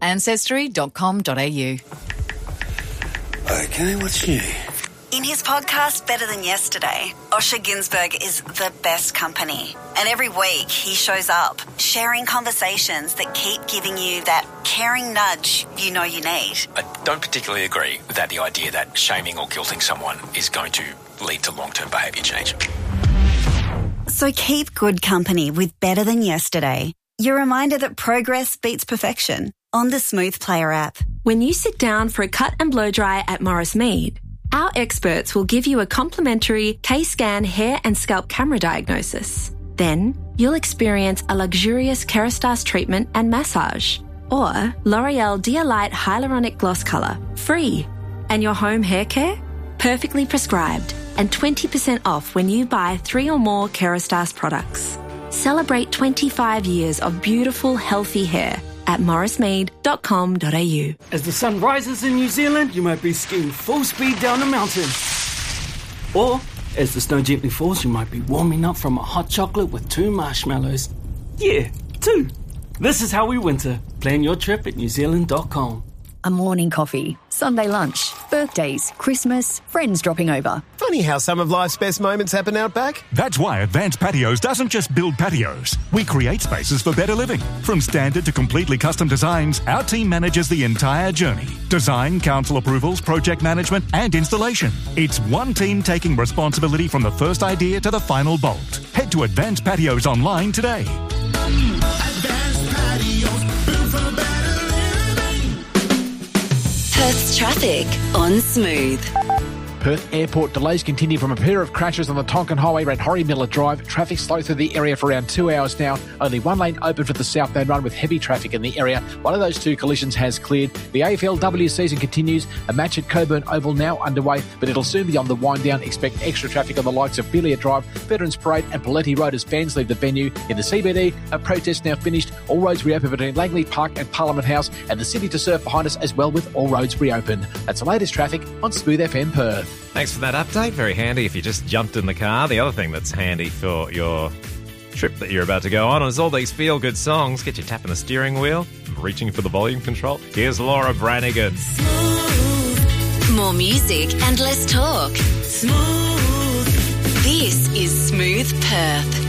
Ancestry.com.au. Okay, what's new? In his podcast, Better Than Yesterday, Osher Günsberg is the best company. And every week he shows up, sharing conversations that keep giving you that caring nudge you know you need. I don't particularly agree with the idea that shaming or guilting someone is going to lead to long-term behaviour change. So keep good company with Better Than Yesterday. Your reminder that progress beats perfection on the Smooth Player app. When you sit down for a cut and blow dry at Morris Mead, our experts will give you a complimentary K-Scan hair and scalp camera diagnosis. Then you'll experience a luxurious Kerastase treatment and massage, or L'Oreal Dialight Hyaluronic Gloss Colour, free. And your home hair care? Perfectly prescribed and 20% off when you buy 3 or more Kerastase products. Celebrate 25 years of beautiful, healthy hair at morrismead.com.au. As the sun rises in New Zealand, you might be skiing full speed down a mountain. Or, as the snow gently falls, you might be warming up from a hot chocolate with 2 marshmallows. Yeah, 2. This is how we winter. Plan your trip at newzealand.com. A morning coffee, Sunday lunch, birthdays, Christmas, friends dropping over. Funny how some of life's best moments happen out back. That's why Advanced Patios doesn't just build patios. We create spaces for better living. From standard to completely custom designs, our team manages the entire journey. Design, council approvals, project management and installation. It's one team taking responsibility from the first idea to the final bolt. Head to Advanced Patios online today. Advanced Patios, built for better living. Perth's traffic on Smooth. Perth Airport delays continue from a pair of crashes on the Tonkin Highway around Horry Miller Drive. Traffic slow through the area for around 2 hours now. Only one lane open for the southbound run with heavy traffic in the area. One of those 2 collisions has cleared. The AFLW season continues. A match at Coburn Oval now underway, but it'll soon be on the wind down. Expect extra traffic on the likes of Belia Drive, Veterans Parade and Paletti Road as fans leave the venue. In the CBD, a protest now finished. All roads reopen between Langley Park and Parliament House, and the city to surf behind us as well with all roads reopened. That's the latest traffic on Smooth FM Perth. Thanks for that update. Very handy if you just jumped in the car. The other thing that's handy for your trip that you're about to go on is all these feel-good songs. Get you tapping the steering wheel, reaching for the volume control. Here's Laura Branigan. Smooth. More music and less talk. Smooth. This is Smooth Perth.